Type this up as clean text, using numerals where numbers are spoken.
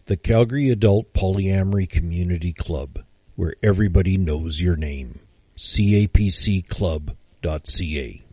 The Calgary Adult Polyamory Community Club, where everybody knows your name. capcclub.ca